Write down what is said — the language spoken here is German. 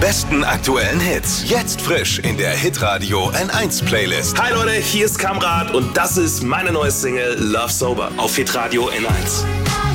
besten aktuellen Hits. Jetzt frisch in der Hitradio N1 Playlist. Hi Leute, hier ist Kamrat und das ist meine neue Single Love Sober auf Hitradio N1.